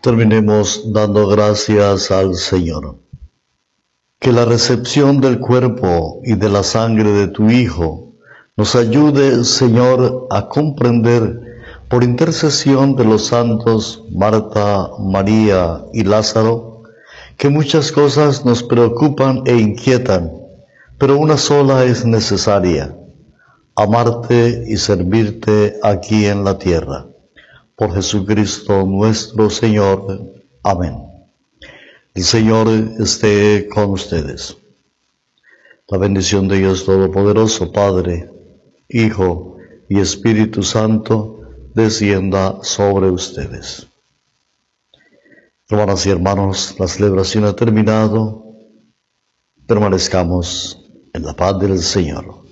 Terminemos dando gracias al Señor. Que la recepción del cuerpo y de la sangre de tu Hijo nos ayude, Señor, a comprender, por intercesión de los santos Marta, María y Lázaro, que muchas cosas nos preocupan e inquietan, pero una sola es necesaria: amarte y servirte aquí en la tierra. Por Jesucristo nuestro Señor. Amén. El Señor esté con ustedes. La bendición de Dios Todopoderoso, Padre, Hijo y Espíritu Santo, descienda sobre ustedes. Hermanas y hermanos, la celebración ha terminado. Permanezcamos en la paz del Señor.